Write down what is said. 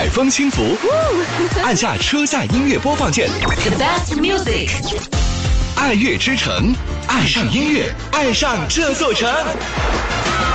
海风轻拂，按下车载音乐播放键。 The best music， 爱乐之城，爱上音乐，爱上这座城。